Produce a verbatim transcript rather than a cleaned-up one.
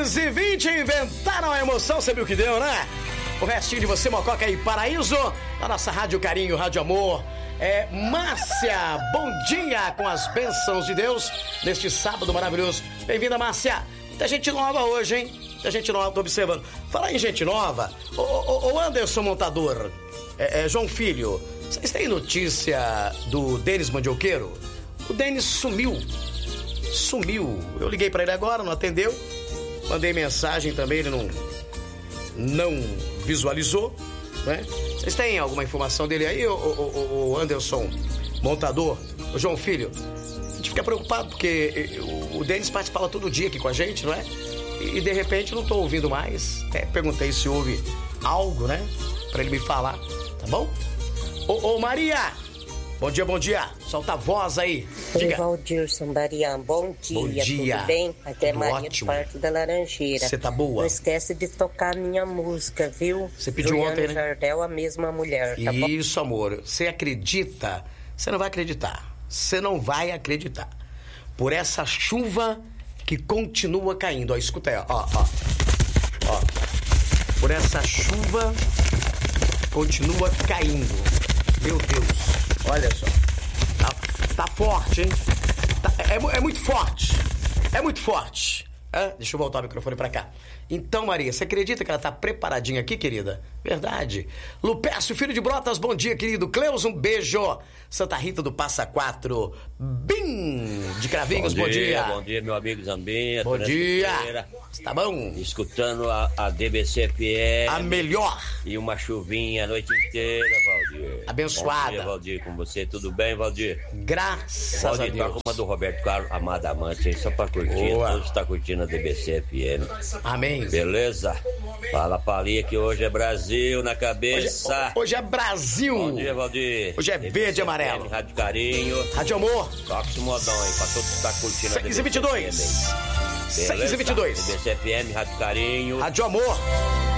seis e vinte, inventaram a emoção, você viu o que deu, né? O restinho de você, Mococa e Paraíso, na nossa Rádio Carinho, Rádio Amor. É, Márcia, bom dia com as bênçãos de Deus neste sábado maravilhoso. Bem-vinda, Márcia. Muita gente nova hoje, hein? Muita gente nova, tô observando. Fala em gente nova, ô, ô, ô Anderson Montador, é, é, João Filho, vocês têm notícia do Denis Mandioqueiro? O Denis sumiu. Sumiu. Eu liguei pra ele agora, não atendeu. Mandei mensagem também, ele não, não visualizou, né? Vocês têm alguma informação dele aí, o, o, o Anderson Montador, o João Filho? A gente fica preocupado porque o Denis participava todo dia aqui com a gente, não é? E de repente não tô ouvindo mais. Até perguntei se houve algo, né? Pra ele me falar, tá bom? Ô, ô Maria! Bom dia, bom dia. Solta a voz aí. Oi, Valdirson Barian, bom dia. Bom dia. Tudo bem? Aqui é Maria Ótimo. do Parque da Laranjeira. Você tá boa? Não esquece de tocar minha música, viu? Você pediu Juliano ontem, né? Jardel, a mesma mulher, tá bom? Isso, amor. Você acredita? Você não vai acreditar. Você não vai acreditar. Por essa chuva que continua caindo. Ó, escuta aí, ó, ó, ó. Por essa chuva continua caindo. Meu Deus. Olha só. Tá, tá forte, hein? Tá, é, é muito forte. É muito forte. É? Deixa eu voltar o microfone pra cá. Então, Maria, você acredita que ela tá preparadinha aqui, querida? Verdade. Lupécio, filho de Brotas, bom dia, querido. Cleus, um beijo. Santa Rita do Passa Quatro. Bim! De Cravinhos, bom, bom dia. dia. Bom dia, meu amigo Zambinha. Bom dia. Tá bom? Escutando a, a D B C F M. A melhor. E uma chuvinha a noite inteira, Valdir. Abençoada. Bom dia, Valdir, com você. Tudo bem, Valdir? Graças Valdir, a Deus. toca uma do Roberto Carlos, Amada Amante, aí, só pra curtir. Boa. Todos estão curtindo a D B C F M. Amém. Beleza? Fala pra Lia que hoje é Brasil na cabeça. Hoje, hoje é Brasil. Bom dia, Valdir. Hoje é verde e amarelo. Rádio Carinho. Rádio Amor. Toca esse modão aí, pra todos que estão curtindo a D B C F M. seis e vinte e dois. seis e vinte e dois. D B C F M, Rádio Carinho. Rádio Amor.